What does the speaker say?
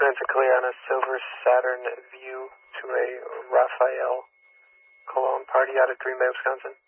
Plans are clear on a silver Saturn view to a Raphael Cologne party out of Green Bay, Wisconsin.